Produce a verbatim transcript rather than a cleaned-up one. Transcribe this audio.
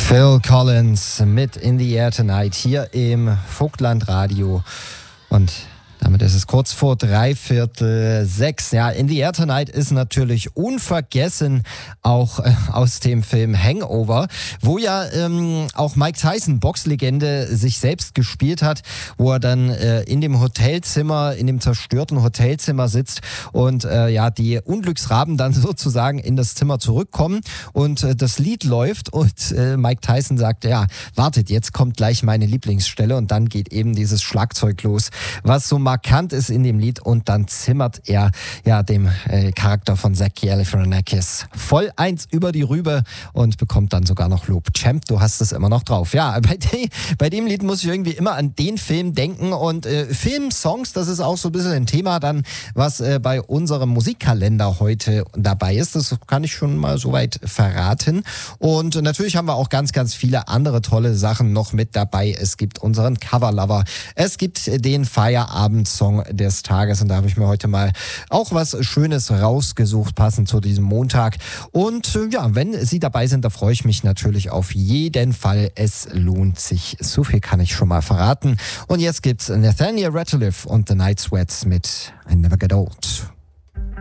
Phil Collins mit In the Air Tonight hier im Vogtland-Radio. Und damit ist es kurz vor dreiviertel sechs. Ja, In the Air Tonight ist natürlich unvergessen, auch äh, aus dem Film Hangover, wo ja ähm, auch Mike Tyson, Boxlegende, sich selbst gespielt hat, wo er dann äh, in dem Hotelzimmer, in dem zerstörten Hotelzimmer sitzt und äh, ja, die Unglücksraben dann sozusagen in das Zimmer zurückkommen und äh, das Lied läuft und äh, Mike Tyson sagt, ja, wartet, jetzt kommt gleich meine Lieblingsstelle und dann geht eben dieses Schlagzeug los, was so markant ist in dem Lied, und dann zimmert er ja dem äh, Charakter von Zach Galifianakis voll eins über die Rübe und bekommt dann sogar noch Lob. Champ, du hast es immer noch drauf. Ja, bei, de, bei dem Lied muss ich irgendwie immer an den Film denken, und äh, Filmsongs, das ist auch so ein bisschen ein Thema dann, was äh, bei unserem Musikkalender heute dabei ist. Das kann ich schon mal soweit verraten. Und natürlich haben wir auch ganz, ganz viele andere tolle Sachen noch mit dabei. Es gibt unseren Cover-Lover, es gibt den Feierabend Song des Tages, und da habe ich mir heute mal auch was Schönes rausgesucht, passend zu diesem Montag. Und äh, ja, wenn Sie dabei sind, da freue ich mich natürlich auf jeden Fall. Es lohnt sich. So viel kann ich schon mal verraten. Und jetzt gibt's Nathaniel Rateliff und The Night Sweats mit I Never Get Old.